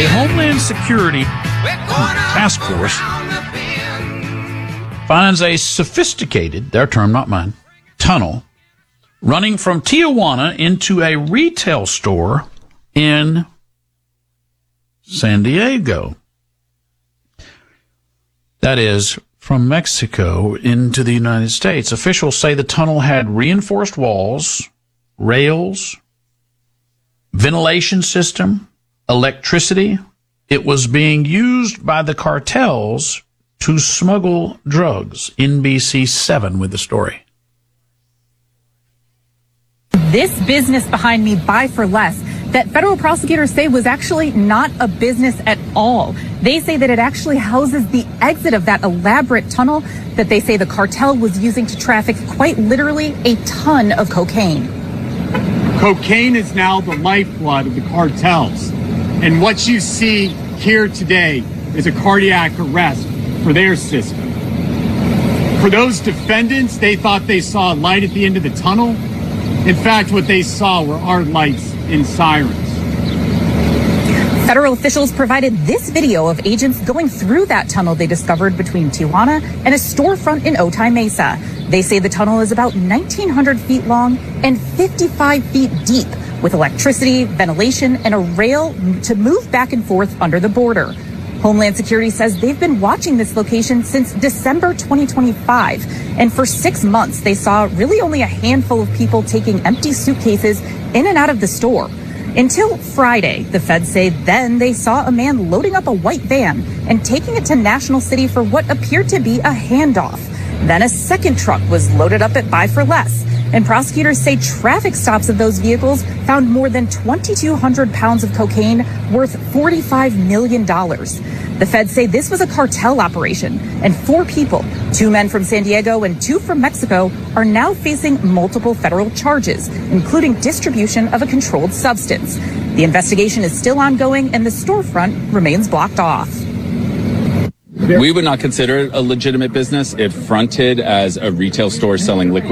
A Homeland Security task force finds a sophisticated, their term, not mine, tunnel running from Tijuana into a retail store in San Diego. That is, from Mexico into the United States. Officials say the tunnel had reinforced walls, rails, ventilation system, electricity. It was being used by the cartels to smuggle drugs. NBC7 with the story. This business behind me, Buy for Less, that federal prosecutors say was actually not a business at all. They say that it actually houses the exit of that elaborate tunnel that they say the cartel was using to traffic quite literally a ton of cocaine. Cocaine is now the lifeblood of the cartels. And what you see here today is a cardiac arrest for their system. For those defendants, they thought they saw a light at the end of the tunnel. In fact, what they saw were our lights and sirens. Federal officials provided this video of agents going through that tunnel they discovered between Tijuana and a storefront in Otay Mesa. They say the tunnel is about 1,900 feet long and 55 feet deep, with electricity, ventilation, and a rail to move back and forth under the border. Homeland Security says they've been watching this location since December 2025. And for 6 months, they saw really only a handful of people taking empty suitcases in and out of the store. Until Friday, the feds say then they saw a man loading up a white van and taking it to National City for what appeared to be a handoff. Then a second truck was loaded up at Buy for Less. And prosecutors say traffic stops of those vehicles found more than 2,200 pounds of cocaine worth $45 million. The feds say this was a cartel operation, and 4 people, 2 men from San Diego and 2 from Mexico, are now facing multiple federal charges, including distribution of a controlled substance. The investigation is still ongoing, and the storefront remains blocked off. We would not consider it a legitimate business. It fronted as a retail store selling liquid